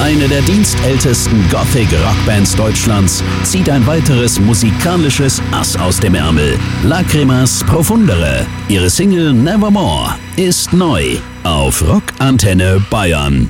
Eine der dienstältesten Gothic-Rockbands Deutschlands zieht ein weiteres musikalisches Ass aus dem Ärmel. Lacrimas Profundere. Ihre Single Nevermore ist neu auf Rock Antenne Bayern.